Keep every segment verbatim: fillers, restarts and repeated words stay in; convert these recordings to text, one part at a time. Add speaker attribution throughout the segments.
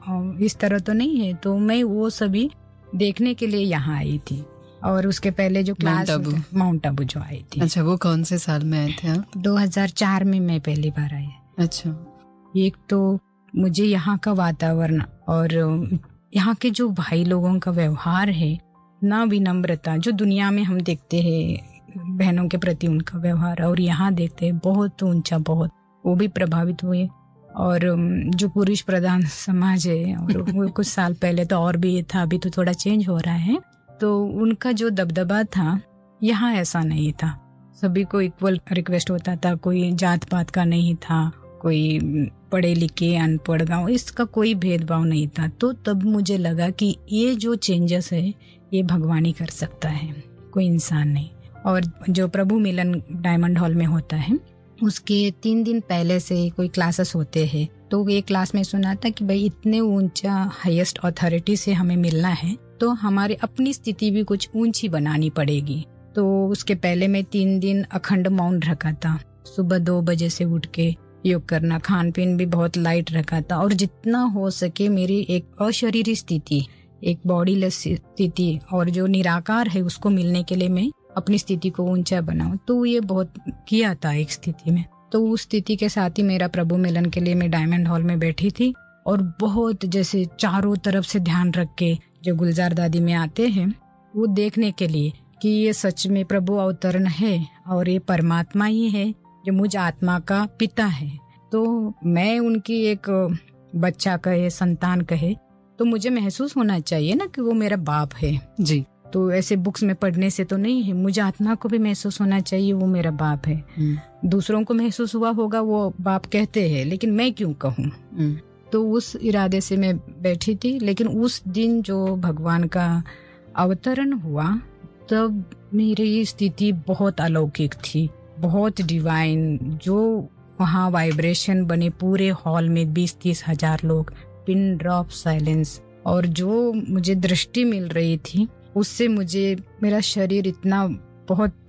Speaker 1: अ, इस तरह तो नहीं है। तो मैं वो सभी देखने के लिए यहाँ आई थी। और उसके पहले जो class
Speaker 2: mount Abu
Speaker 1: mount Abu जो आई थी।
Speaker 2: अच्छा, वो कौन से साल में आए थे आप?
Speaker 1: दो हज़ार चार में मैं पहली बार आई।
Speaker 2: अच्छा।
Speaker 1: एक तो मुझे यहाँ का वातावरण और यहाँ के जो भाई लोगों का व्यवहार है ना, विनम्रता जो दुनिया में हम देखते हैं बहनों के प्रति उनका व्यवहार, और यहाँ देखते हैं बहुत ऊंचा, बहुत वो भी प्रभावित हुए। और जो पुरुष प्रधान समाज है, और वो कुछ साल पहले तो और भी था, अभी तो थोड़ा चेंज हो रहा है, तो उनका जो दबदबा था यहाँ ऐसा नहीं था। सभी को इक्वल रिक्वेस्ट होता था, कोई जात पात का नहीं था, कोई पढ़े लिखे अनपढ़ गाँव, इसका कोई भेदभाव नहीं था। तो तब मुझे लगा कि ये जो चेंजेस है ये भगवान ही कर सकता है, कोई इंसान नहीं। और जो प्रभु मिलन डायमंड हॉल में होता है, उसके तीन दिन पहले से कोई क्लासेस होते हैं। तो ये क्लास में सुना था कि भाई इतने ऊंचा हाईएस्ट अथॉरिटी से हमें मिलना है तो हमारी अपनी स्थिति भी कुछ ऊंची बनानी पड़ेगी। तो उसके पहले मैं तीन दिन अखंड मौन रखा था, सुबह दो बजे से उठ के योग करना, खान पीन भी बहुत लाइट रखा था, और जितना हो सके मेरी एक अशरीरी स्थिति, एक बॉडीलेस स्थिति और जो निराकार है उसको मिलने के लिए मैं अपनी स्थिति को ऊंचा बनाऊं। तो ये बहुत किया था एक स्थिति में। तो उस स्थिति के साथ ही मेरा प्रभु मिलन के लिए मैं डायमंड हॉल में बैठी थी, और बहुत जैसे चारों तरफ से ध्यान रख के जो गुलजार दादी में आते हैं वो देखने के लिए कि ये सच में प्रभु अवतरण है और ये परमात्मा ही है जो मुझ आत्मा का पिता है। तो मैं उनकी एक बच्चा कहे, संतान कहे, तो मुझे महसूस होना चाहिए ना कि वो मेरा बाप है
Speaker 2: जी।
Speaker 1: तो ऐसे बुक्स में पढ़ने से तो नहीं है, मुझे आत्मा को भी महसूस होना चाहिए वो मेरा बाप है। दूसरों को महसूस हुआ होगा वो बाप कहते हैं, लेकिन मैं क्यों कहूँ। तो उस इरादे से मैं बैठी थी। लेकिन उस दिन जो भगवान का अवतरण हुआ तब मेरी स्थिति बहुत अलौकिक थी, बहुत डिवाइन। जो वहाँ वाइब्रेशन बने पूरे हॉल में, बीस तीस हजार लोग, पिन ड्रॉप साइलेंस, और जो मुझे दृष्टि मिल रही थी उससे मुझे मेरा शरीर इतना बहुत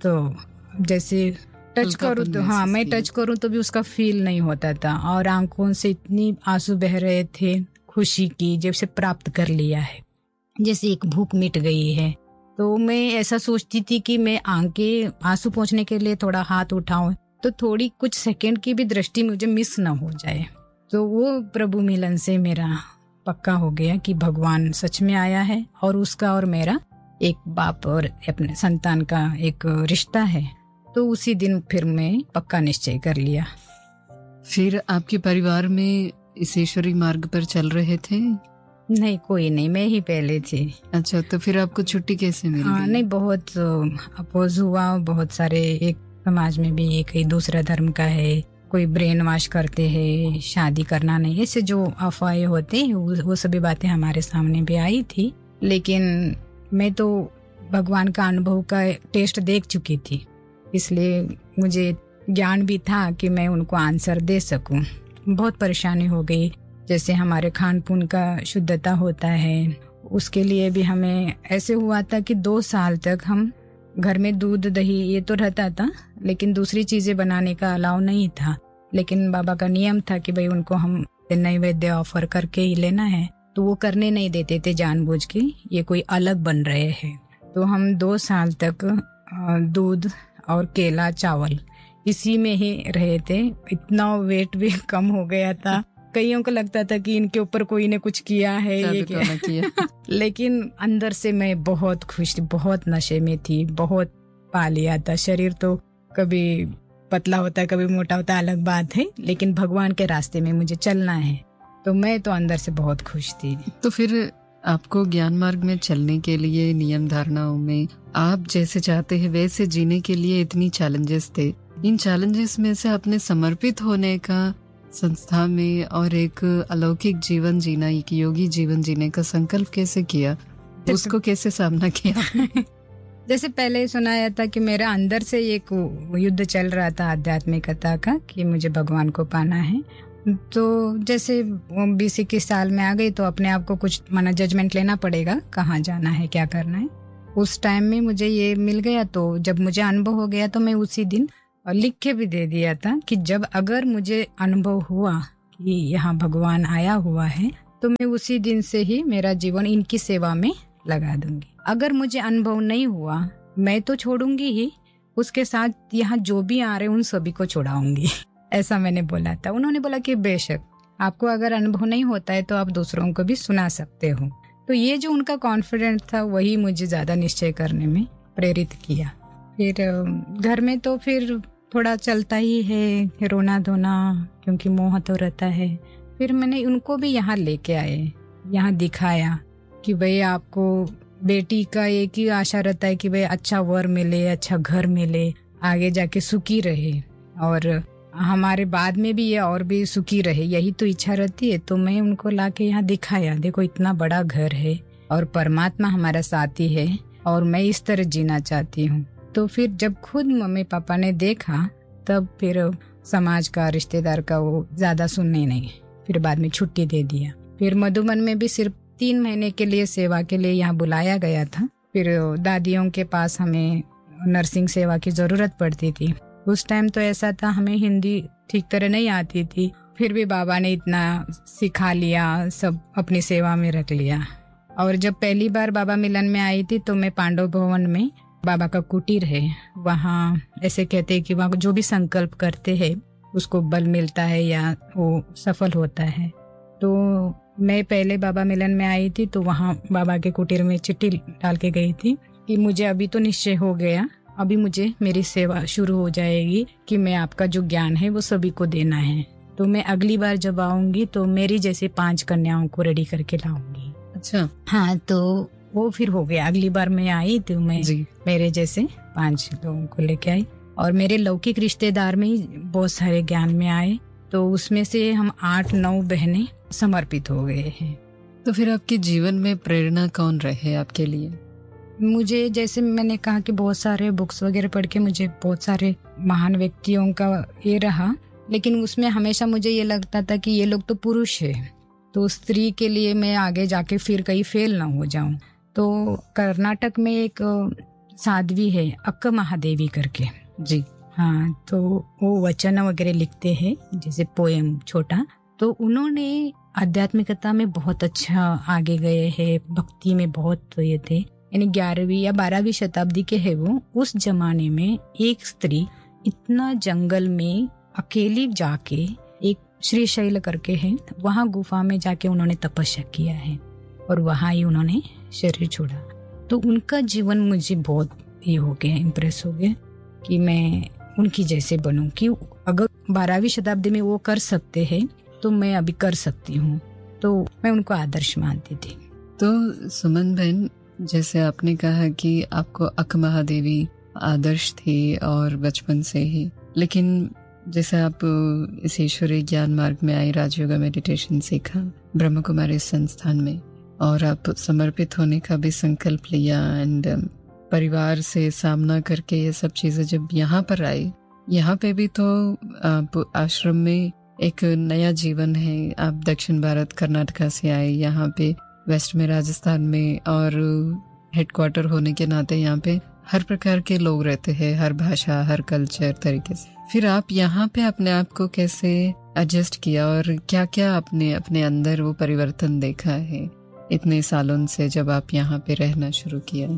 Speaker 1: जैसे टच करूँ तो हाँ मैं टच करूँ तो भी उसका फील नहीं होता था, और आंखों से इतनी आंसू बह रहे थे खुशी की, जैसे प्राप्त कर लिया है, जैसे एक भूख मिट गई है। तो मैं ऐसा सोचती थी कि मैं आंखे आंसू पोंछने के लिए थोड़ा हाथ उठाऊं तो थोड़ी कुछ सेकंड की भी दृष्टि मुझे मिस ना हो जाए। तो वो प्रभु मिलन से मेरा पक्का हो गया कि भगवान सच में आया है, और उसका और मेरा एक बाप और अपने संतान का एक रिश्ता है। तो उसी दिन फिर मैं पक्का निश्चय कर लिया।
Speaker 2: फिर आपके परिवार में इस ईश्वरी मार्ग पर चल रहे थे?
Speaker 1: नहीं, कोई नहीं, मैं ही पहले थी।
Speaker 2: अच्छा, तो फिर आपको छुट्टी कैसे मिली?
Speaker 1: हाँ, नहीं, बहुत अपोज हुआ, बहुत सारे, एक समाज में भी एक ही दूसरा धर्म का है, कोई ब्रेन वॉश करते हैं, शादी करना नहीं, ऐसे जो अफवाहें होते हैं वो सभी बातें हमारे सामने भी आई थी। लेकिन मैं तो भगवान का अनुभव का टेस्ट देख चुकी थी, इसलिए मुझे ज्ञान भी था कि मैं उनको आंसर दे सकूं। बहुत परेशानी हो गई, जैसे हमारे खान पीन का शुद्धता होता है, उसके लिए भी हमें ऐसे हुआ था कि दो साल तक हम घर में दूध दही ये तो रहता था, लेकिन दूसरी चीजें बनाने का अलाउ नहीं था। लेकिन बाबा का नियम था कि भाई उनको हम नैवेद्य ऑफर करके ही लेना है, तो वो करने नहीं देते थे जानबूझ के, ये कोई अलग बन रहे हैं। तो हम दो साल तक दूध और केला चावल इसी में ही रहे थे। इतना वेट भी कम हो गया था, कईयों को लगता था कि इनके ऊपर कोई ने कुछ किया है, ये क्या किया। लेकिन अंदर से मैं बहुत खुश थी, बहुत नशे में थी, बहुत पा लिया था। शरीर तो कभी पतला होता है कभी मोटा होता है, अलग बात है, लेकिन भगवान के रास्ते में मुझे चलना है, तो मैं तो अंदर से बहुत खुश थी।
Speaker 2: तो फिर आपको ज्ञान मार्ग में चलने के लिए, नियम धारणाओं में आप जैसे चाहते हैं वैसे जीने के लिए इतनी चैलेंजेस थे, इन चैलेंजेस में से आपने समर्पित होने का, संस्था में और एक अलौकिक जीवन जीना, एक योगी जीवन जीने का संकल्प कैसे किया, उसको कैसे सामना किया?
Speaker 1: जैसे पहले सुनाया था कि मेरा अंदर से एक युद्ध चल रहा था आध्यात्मिकता का, कि मुझे भगवान को पाना है। तो जैसे बीस इक्कीस साल में आ गई तो अपने आप को कुछ माना जजमेंट लेना पड़ेगा, कहाँ जाना है, क्या करना है। उस टाइम में मुझे ये मिल गया, तो जब मुझे अनुभव हो गया तो मैं उसी दिन लिख के भी दे दिया था कि जब अगर मुझे अनुभव हुआ कि यहाँ भगवान आया हुआ है तो मैं उसी दिन से ही मेरा जीवन इनकी सेवा में लगा दूंगी। अगर मुझे अनुभव नहीं हुआ मैं तो छोड़ूंगी ही, उसके साथ यहाँ जो भी आ रहे उन सभी को छोड़ाऊंगी। ऐसा मैंने बोला था। उन्होंने बोला कि बेशक आपको अगर अनुभव नहीं होता है तो आप दूसरों को भी सुना सकते हो। तो ये जो उनका कॉन्फिडेंस था वही मुझे ज्यादा निश्चय करने में प्रेरित किया। फिर घर में तो फिर थोड़ा चलता ही है, रोना धोना, क्योंकि मोह तो रहता है। फिर मैंने उनको भी यहाँ लेके आए, यहाँ दिखाया कि भाई आपको बेटी का एक ही आशा रहता है कि भाई अच्छा वर मिले, अच्छा घर मिले, आगे जाके सुखी रहे और हमारे बाद में भी ये और भी सुखी रहे, यही तो इच्छा रहती है। तो मैं उनको लाके यहाँ दिखाया, देखो इतना बड़ा घर है और परमात्मा हमारा साथी है और मैं इस तरह जीना चाहती हूँ। तो फिर जब खुद मम्मी पापा ने देखा तब फिर समाज का, रिश्तेदार का वो ज्यादा सुनने नहीं, फिर बाद में छुट्टी दे दिया। फिर मधुबन में भी सिर्फ तीन महीने के लिए सेवा के लिए यहाँ बुलाया गया था। फिर दादियों के पास हमें नर्सिंग सेवा की जरूरत पड़ती थी। उस टाइम तो ऐसा था हमें हिंदी ठीक तरह नहीं आती थी, फिर भी बाबा ने इतना सिखा लिया, सब अपनी सेवा में रख लिया। और जब पहली बार बाबा मिलन में आई थी तो मैं पांडव भवन में, बाबा का कुटीर है वहाँ, ऐसे कहते हैं कि वहाँ जो भी संकल्प करते हैं उसको बल मिलता है या वो सफल होता है। तो मैं पहले बाबा मिलन में आई थी तो वहाँ बाबा के कुटीर में चिट्ठी डाल के गई थी कि मुझे अभी तो निश्चय हो गया, अभी मुझे मेरी सेवा शुरू हो जाएगी कि मैं आपका जो ज्ञान है वो सभी को देना है। तो मैं अगली बार जब आऊंगी तो मेरी जैसे पांच कन्याओं को रेडी करके लाऊंगी।
Speaker 2: अच्छा।
Speaker 1: हाँ, तो वो फिर हो गया। अगली बार मैं आई तो मैं मेरे जैसे पांच लोगों को लेके आई और मेरे लौकिक रिश्तेदार में ही बहुत सारे ज्ञान में आए। तो उसमें से हम आठ नौ बहनें समर्पित हो गए हैं।
Speaker 2: तो फिर आपके जीवन में प्रेरणा कौन रहे आपके लिए?
Speaker 1: मुझे जैसे मैंने कहा कि बहुत सारे बुक्स वगैरह पढ़ के मुझे बहुत सारे महान व्यक्तियों का ये रहा, लेकिन उसमें हमेशा मुझे ये लगता था कि ये लोग तो पुरुष है, तो स्त्री के लिए मैं आगे जाके फिर कहीं फेल ना हो जाऊं। तो कर्नाटक में एक साध्वी है अक्क महादेवी करके
Speaker 2: जी,
Speaker 1: हाँ, तो वो वचन वगैरह लिखते हैं जैसे पोएम छोटा। तो उन्होंने आध्यात्मिकता में बहुत अच्छा आगे गए हैं, भक्ति में बहुत ये थे, यानी ग्यारहवीं या बारहवीं शताब्दी के है वो। उस जमाने में एक स्त्री इतना जंगल में अकेली जाके, एक श्रीशैल करके है, वहां गुफा में जाके उन्होंने तपस्या किया है और वहां ही उन्होंने शरीर छोड़ा। तो उनका जीवन मुझे बहुत ये हो गया, इम्प्रेस हो गया कि मैं उनकी जैसे बनूं, कि अगर बारहवीं शताब्दी में वो कर सकते हैं तो मैं अभी कर सकती हूँ। तो मैं उनको आदर्श मानती थी।
Speaker 2: तो सुमन बहन, जैसे आपने कहा कि आपको अक्क महादेवी आदर्श थी और बचपन से ही, लेकिन जैसे आप इस ईश्वरीय ज्ञान मार्ग में आई, राजयोगा मेडिटेशन सीखा ब्रह्म कुमारी संस्थान में, और आप समर्पित होने का भी संकल्प लिया एंड परिवार से सामना करके ये सब चीजें जब यहाँ पर आई, यहाँ पे भी तो आप आश्रम में एक नया जीवन है। आप दक्षिण भारत कर्नाटका से आए, यहाँ पे वेस्ट में राजस्थान में, और हेडक्वार्टर होने के नाते यहाँ पे हर प्रकार के लोग रहते हैं, हर भाषा, हर कल्चर तरीके से। फिर आप यहाँ पे अपने आप को कैसे एडजस्ट किया और क्या क्या आपने अपने अंदर वो परिवर्तन देखा है इतने सालों से जब आप यहाँ पे रहना शुरू किया?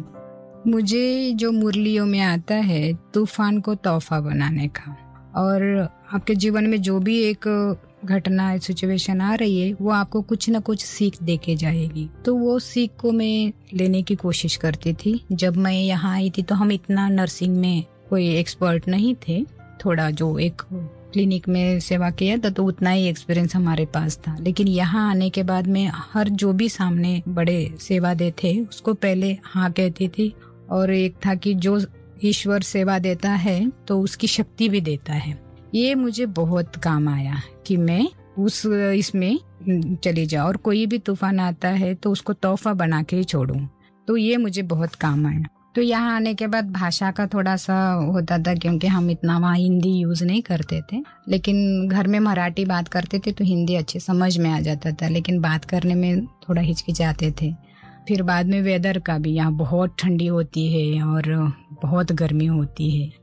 Speaker 1: मुझे जो मुरलियों में आता है तूफान को तोहफा बनाने का, और आपके जीवन में जो भी एक घटना, सिचुएशन आ रही है, वो आपको कुछ ना कुछ सीख दे के जाएगी। तो वो सीख को मैं लेने की कोशिश करती थी। जब मैं यहाँ आई थी तो हम इतना नर्सिंग में कोई एक्सपर्ट नहीं थे, थोड़ा जो एक क्लिनिक में सेवा किया था तो उतना ही एक्सपीरियंस हमारे पास था। लेकिन यहाँ आने के बाद में हर जो भी सामने बड़े सेवा देते उसको पहले हाँ कहती थी, और एक था कि जो ईश्वर सेवा देता है तो उसकी शक्ति भी देता है। ये मुझे बहुत काम आया कि मैं उस इसमें चली जाऊँ और कोई भी तूफान आता है तो उसको तोहफा बना के ही छोड़ूं। तो ये मुझे बहुत काम आया। तो यहाँ आने के बाद भाषा का थोड़ा सा होता था, क्योंकि हम इतना वहाँ हिंदी यूज नहीं करते थे, लेकिन घर में मराठी बात करते थे तो हिंदी अच्छे समझ में आ जाता था, लेकिन बात करने में थोड़ा हिचकिचाते थे। फिर बाद में वेदर का भी, यहाँ बहुत ठंडी होती है और बहुत गर्मी होती है,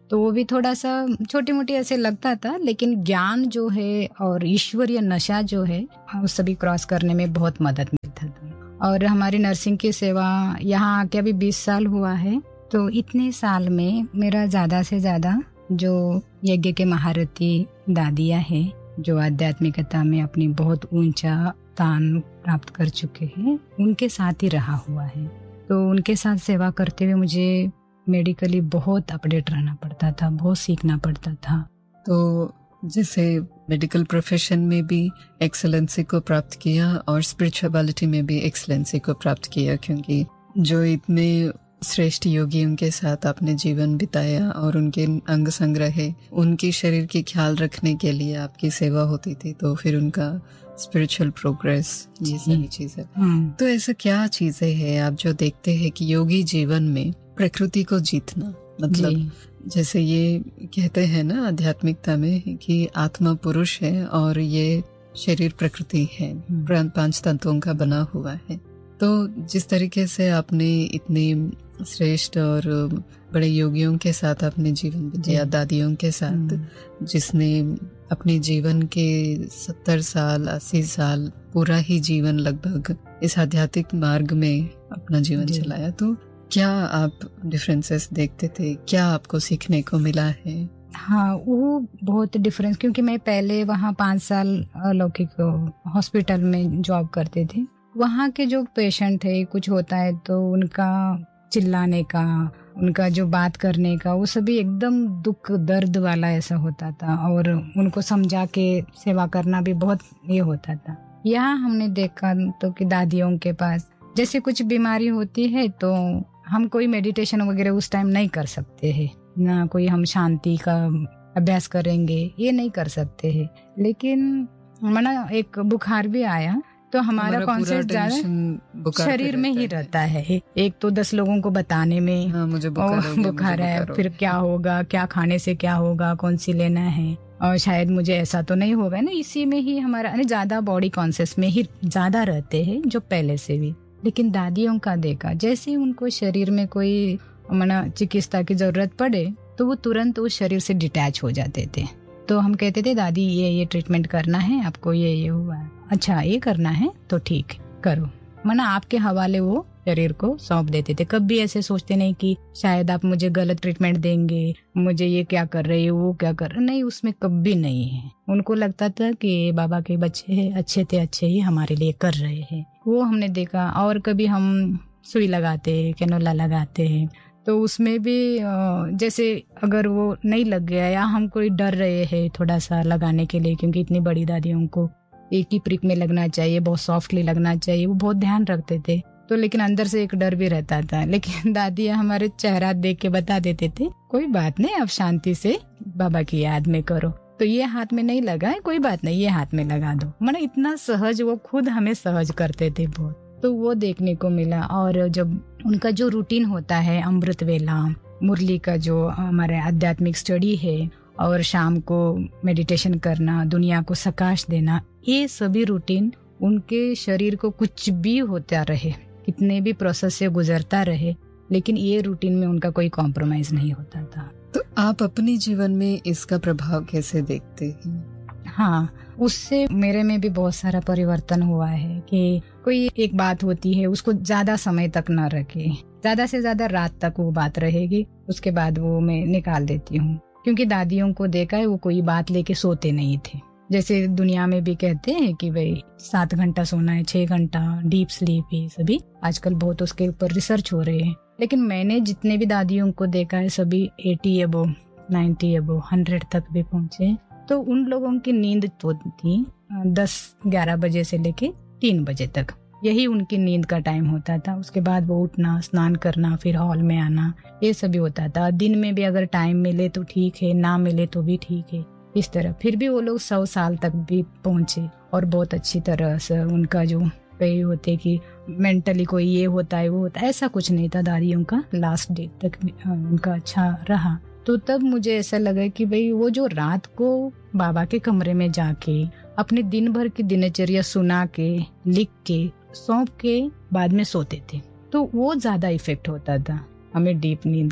Speaker 1: तो वो भी थोड़ा सा छोटी मोटी ऐसे लगता था, लेकिन ज्ञान जो है और ईश्वरीय नशा जो है उस सभी क्रॉस करने में बहुत मदद मिलता था। और हमारी नर्सिंग की सेवा यहाँ आके अभी बीस साल हुआ है, तो इतने साल में मेरा ज़्यादा से ज़्यादा जो यज्ञ के महारथी दादियाँ हैं, जो आध्यात्मिकता में अपनी बहुत ऊंचा स्थान प्राप्त कर चुके हैं, उनके साथ ही रहा हुआ है। तो उनके साथ सेवा करते हुए मुझे मेडिकली बहुत अपडेट रहना पड़ता था, बहुत सीखना पड़ता था।
Speaker 2: तो जैसे मेडिकल प्रोफेशन में भी एक्सेलेंसी को प्राप्त किया और स्पिरिचुअलिटी में भी एक्सेलेंसी को प्राप्त किया, क्योंकि जो इतने श्रेष्ठ योगियों के साथ आपने जीवन बिताया और उनके अंग संग रहे, उनके शरीर की ख्याल रखने के लिए आपकी सेवा होती थी, तो फिर उनका स्पिरिचुअल प्रोग्रेस, ये सारी चीजें। तो ऐसा क्या चीजें हैं आप जो देखते हैं कि योगी जीवन में प्रकृति को जीतना, मतलब जैसे ये कहते हैं ना आध्यात्मिकता में कि आत्मा पुरुष है और ये शरीर प्रकृति है, पांच तत्वों का बना हुआ है। तो जिस तरीके से आपने इतने श्रेष्ठ और बड़े योगियों के साथ अपने जीवन बिताया, दादियों के साथ, जिसने अपने जीवन के सत्तर साल अस्सी साल पूरा ही जीवन लगभग इस आध्यात्मिक मार्ग में अपना जीवन चलाया, तो क्या आप डिफरेंसेस देखते थे? क्या आपको सीखने को मिला है?
Speaker 1: हाँ, वो बहुत डिफरेंस, क्योंकि मैं पहले वहाँ पाँच साल अलौकिक हॉस्पिटल में जॉब करते थे। वहाँ के जो पेशेंट थे, कुछ होता है तो उनका चिल्लाने का, उनका जो बात करने का, वो सभी एकदम दुख दर्द वाला ऐसा होता था, और उनको समझा के सेवा करना भी बहुत ये होता था। यहाँ हमने देखा तो कि दादियों के पास जैसे कुछ बीमारी होती है तो हम कोई मेडिटेशन वगैरह उस टाइम नहीं कर सकते हैं, ना कोई हम शांति का अभ्यास करेंगे, ये नहीं कर सकते हैं। लेकिन मना एक बुखार भी आया तो हमारा कॉन्शियस ज्यादा शरीर में ही रहता है। एक तो दस लोगों को बताने में,
Speaker 2: हाँ, मुझे बुखार,
Speaker 1: बुखार है, फिर क्या होगा, क्या खाने से क्या होगा, कौन सी लेना है, और शायद मुझे ऐसा तो नहीं होगा ना, इसी में ही हमारा ज्यादा बॉडी कॉन्शियस में ही ज्यादा रहते हैं जो पहले से भी। लेकिन दादियों का देखा, जैसे उनको शरीर में कोई मना चिकित्सा की जरूरत पड़े तो वो तुरंत उस शरीर से डिटैच हो जाते थे। तो हम कहते थे दादी ये ये ट्रीटमेंट करना है आपको, ये ये हुआ है, अच्छा ये करना है तो ठीक करो, मना आपके हवाले वो शरीर को सौंप देते थे। कभी ऐसे सोचते नहीं कि शायद आप मुझे गलत ट्रीटमेंट देंगे, मुझे ये क्या कर रहे हैं, वो क्या कर रहे, नहीं, उसमें कभी नहीं है। उनको लगता था कि बाबा के बच्चे हैं, अच्छे थे, अच्छे ही हमारे लिए कर रहे हैं, वो हमने देखा। और कभी हम सुई लगाते हैं, कैनोला लगाते हैं, तो उसमें भी जैसे अगर वो नहीं लग गया या हम कोई डर रहे हैं थोड़ा सा लगाने के लिए, क्योंकि इतनी बड़ी दादियों को एक ही प्रिक में लगना चाहिए, बहुत सॉफ्टली लगना चाहिए, वो बहुत ध्यान रखते थे। तो लेकिन अंदर से एक डर भी रहता था। लेकिन दादी हमारे चेहरा देख के बता देते थे कोई बात नहीं, आप शांति से बाबा की याद में करो, तो ये हाथ में नहीं लगा है, कोई बात नहीं, ये हाथ में लगा दो। मतलब इतना सहज, वो खुद हमें सहज करते थे बहुत, तो वो देखने को मिला। और जब उनका जो रूटीन होता है, अमृत वेला, मुरली का जो हमारे आध्यात्मिक स्टडी है, और शाम को मेडिटेशन करना, दुनिया को सकाश देना, ये सभी रूटीन उनके शरीर को कुछ भी होता रहे, कितने भी प्रोसेस से गुजरता रहे, लेकिन ये रूटीन में उनका कोई कॉम्प्रोमाइज नहीं होता था।
Speaker 2: तो आप अपने जीवन में इसका प्रभाव कैसे देखते हैं?
Speaker 1: हाँ, उससे मेरे में भी बहुत सारा परिवर्तन हुआ है कि कोई एक बात होती है उसको ज्यादा समय तक न रखे, ज्यादा से ज्यादा रात तक वो बात रहेगी, उसके बाद वो मैं निकाल देती हूँ। क्योंकि दादियों को देखा है, वो कोई बात लेके सोते नहीं थे। जैसे दुनिया में भी कहते हैं कि भाई सात घंटा सोना है, छह घंटा डीप स्लीप, ये सभी आजकल बहुत उसके ऊपर रिसर्च हो रहे हैं। लेकिन मैंने जितने भी दादियों को देखा है, सभी एटी अबो, नाइन्टी अबो, हंड्रेड तक भी पहुंचे। तो उन लोगों की नींद तो थी दस ग्यारह बजे से लेके तीन बजे तक, यही उनकी नींद का टाइम होता था। उसके बाद वो उठना, स्नान करना, फिर हॉल में आना, ये सभी होता था। दिन में भी अगर टाइम मिले तो ठीक है, ना मिले तो भी ठीक है, इस तरह। फिर भी वो लोग सौ साल तक भी पहुंचे, और बहुत अच्छी तरह से उनका जो कई होते कि मेंटली कोई ये होता है वो होता है, ऐसा कुछ नहीं था। दादियों का लास्ट डे तक उनका अच्छा रहा। तो तब मुझे ऐसा लगा कि भाई वो जो रात को बाबा के कमरे में जाके अपने दिन भर की दिनचर्या सुना के, लिख के, सौंप के बाद में सोते थे, तो वो ज्यादा इफेक्ट होता था हमें डीप नींद की।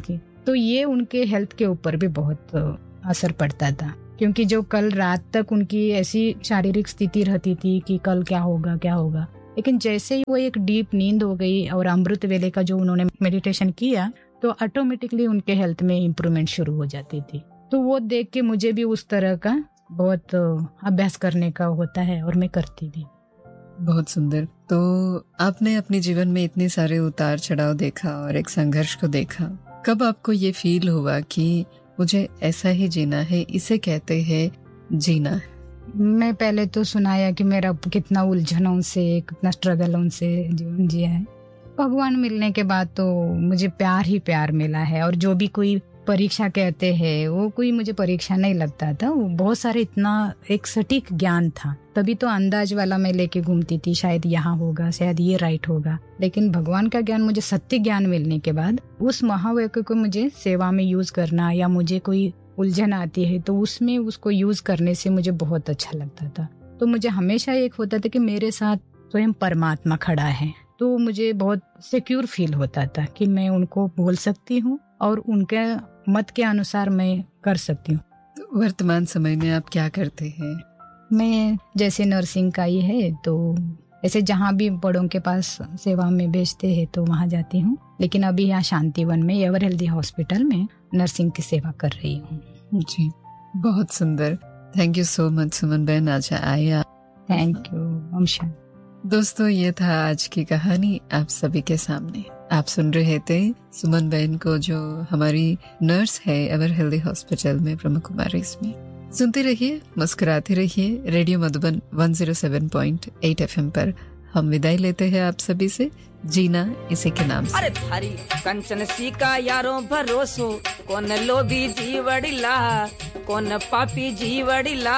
Speaker 1: तो ये उनके हेल्थ के ऊपर भी बहुत असर पड़ता था, क्योंकि जो कल रात तक उनकी ऐसी शारीरिक स्थिति रहती थी कि कल क्या होगा क्या होगा, लेकिन जैसे ही वो एक डीप नींद हो गई और अमृत वेले का जो उन्होंने मेडिटेशन किया तो ऑटोमेटिकली उनके हेल्थ में इम्प्रूवमेंट शुरू हो जाती थी। तो वो देख के मुझे भी उस तरह का बहुत अभ्यास करने का होता है और मैं करती भी।
Speaker 2: बहुत सुंदर। तो आपने अपने जीवन में इतने सारे उतार चढ़ाव देखा और एक संघर्ष को देखा, कब आपको ये फील हुआ कि मुझे ऐसा ही जीना है, इसे कहते हैं जीना?
Speaker 1: मैं पहले तो सुनाया कि मेरा कितना उलझनों से, कितना स्ट्रगलों से जीवन जिया है। भगवान मिलने के बाद तो मुझे प्यार ही प्यार मिला है, और जो भी कोई परीक्षा कहते हैं वो कोई मुझे परीक्षा नहीं लगता था, वो बहुत सारे इतना एक सटीक ज्ञान था। तभी तो अंदाज वाला मैं लेके घूमती थी, शायद यहाँ होगा, शायद ये राइट होगा। लेकिन भगवान का ज्ञान, मुझे सत्य ज्ञान मिलने के बाद उस महावाक्य को मुझे सेवा में यूज करना, या मुझे कोई उलझन आती है तो उसमें उसको यूज करने से मुझे बहुत अच्छा लगता था। तो मुझे हमेशा एक होता था कि मेरे साथ स्वयं परमात्मा खड़ा है, तो मुझे बहुत सिक्योर फील होता था कि मैं उनको बोल सकती हूँ और उनके मत के अनुसार मैं कर सकती हूँ।
Speaker 2: तो वर्तमान समय में आप क्या करते हैं?
Speaker 1: मैं जैसे नर्सिंग का ही है, तो ऐसे जहाँ भी बड़ों के पास सेवा में भेजते हैं तो वहाँ जाती हूँ। लेकिन अभी यहाँ शांतिवन में एवर हेल्दी हॉस्पिटल में नर्सिंग की सेवा कर रही हूँ।
Speaker 2: जी, बहुत सुंदर। थैंक यू सो मच सुमन बहन, आज आया।
Speaker 1: Thank you. ओम शांति।
Speaker 2: दोस्तों, ये था आज की कहानी आप सभी के सामने। आप सुन रहे थे सुमन बहन को, जो हमारी नर्स है एवर हेल्दी हॉस्पिटल में, ब्रह्म कुमारी में। सुनते रहिए, मुस्कुराते रहिए। रेडियो मधुबन एक सौ सात पॉइंट आठ एफएम पर हम विदाई लेते हैं आप सभी से, जीना इसी के नाम से।
Speaker 3: अरे थारी कंचन सी का यारों भरोसो, कौन लोभी जीवड़िला, कौन पापी जीवड़िला।